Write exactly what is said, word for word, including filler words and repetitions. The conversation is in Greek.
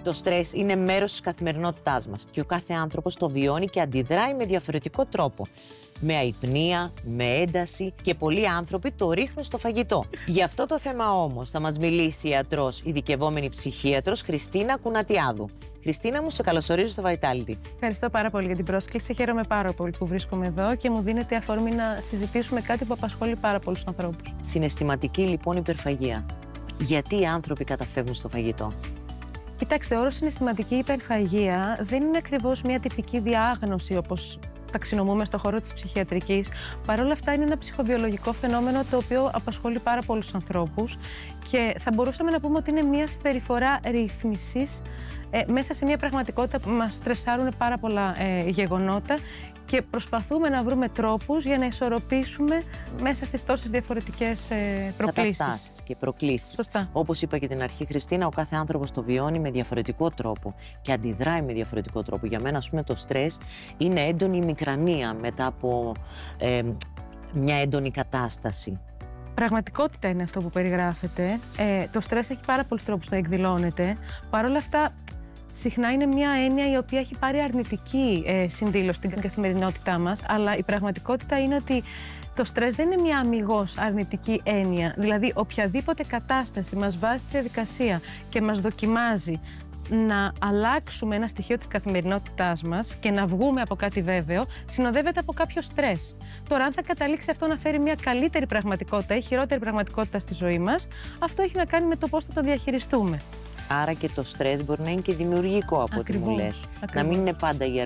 Το στρες είναι μέρος της καθημερινότητάς μας και ο κάθε άνθρωπος το βιώνει και αντιδράει με διαφορετικό τρόπο. Με αϊπνία, με ένταση και πολλοί άνθρωποι το ρίχνουν στο φαγητό. Για αυτό το θέμα όμως θα μας μιλήσει η ιατρός, ειδικευόμενη ψυχίατρος Χριστίνα Κουνατιάδου. Χριστίνα μου, σε καλωσορίζω στο Vitality. Ευχαριστώ πάρα πολύ για την πρόσκληση. Χαίρομαι πάρα πολύ που βρίσκομαι εδώ και μου δίνεται αφορμή να συζητήσουμε κάτι που απασχολεί πάρα πολλούς ανθρώπους. Συναισθηματική λοιπόν υπερφαγία. Γιατί οι άνθρωποι καταφεύγουν στο φαγητό? Κοιτάξτε, ο όρος συναισθηματική υπερφαγία δεν είναι ακριβώς μια τυπική διάγνωση όπως ταξινομούμε στον χώρο της ψυχιατρικής. Παρ' όλα αυτά, είναι ένα ψυχοβιολογικό φαινόμενο το οποίο απασχολεί πάρα πολλούς ανθρώπους και θα μπορούσαμε να πούμε ότι είναι μια συμπεριφορά ρύθμισης ε, μέσα σε μια πραγματικότητα που μας στρεσάρουν πάρα πολλά ε, γεγονότα και προσπαθούμε να βρούμε τρόπους για να ισορροπήσουμε μέσα στις τόσες διαφορετικές ε, προκλήσεις. Καταστάσεις και προκλήσεις. Σωστά. Όπως είπα και την αρχή, Χριστίνα, ο κάθε άνθρωπος το βιώνει με διαφορετικό τρόπο και αντιδράει με διαφορετικό τρόπο. Για μένα, ας πούμε, το στρες είναι έντονη ημικρανία μετά από ε, μια έντονη κατάσταση. Πραγματικότητα είναι αυτό που περιγράφεται. Ε, το στρες έχει πάρα πολλούς τρόπους να εκδηλώνεται. Παρ' όλα αυτά, συχνά είναι μια έννοια η οποία έχει πάρει αρνητική ε, συνδήλωση στην καθημερινότητά μας, αλλά η πραγματικότητα είναι ότι το στρες δεν είναι μια αμιγώς αρνητική έννοια. Δηλαδή, οποιαδήποτε κατάσταση μας βάζει στη διαδικασία και μας δοκιμάζει να αλλάξουμε ένα στοιχείο της καθημερινότητάς μας και να βγούμε από κάτι βέβαιο, συνοδεύεται από κάποιο στρες. Τώρα, αν θα καταλήξει αυτό να φέρει μια καλύτερη πραγματικότητα ή χειρότερη πραγματικότητα στη ζωή μας, αυτό έχει να κάνει με το πώς θα το διαχειριστούμε. Άρα και το στρες μπορεί να είναι και δημιουργικό από ό,τι μου λες. Να μην είναι πάντα η